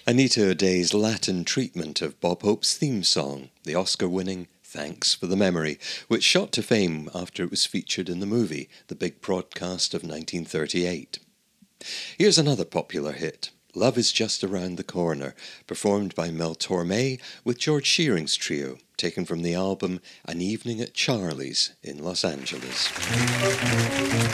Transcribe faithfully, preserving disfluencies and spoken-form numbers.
Anita O'Day's Latin treatment of Bob Hope's theme song, the Oscar-winning Thanks for the Memory, which shot to fame after it was featured in the movie The Big Broadcast of nineteen thirty-eight. Here's another popular hit, Love is Just Around the Corner, performed by Mel Torme with George Shearing's trio, taken from the album An Evening at Charlie's in Los Angeles.